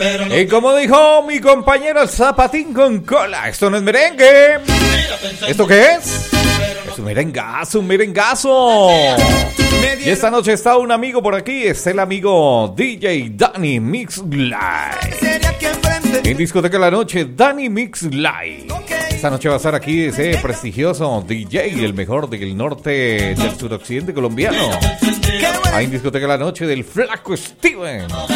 Y como dijo mi compañero, el zapatín con cola. Esto no es merengue. ¿Esto qué es? Es un merengazo, un merengazo. Y esta noche está un amigo por aquí. Es el amigo DJ Danny Mix Live. En Discoteca La Noche, Danny Mix Live. Esta noche va a estar aquí ese prestigioso DJ, el mejor del norte, del suroccidente colombiano. Ahí en Discoteca La Noche del Flaco Steven.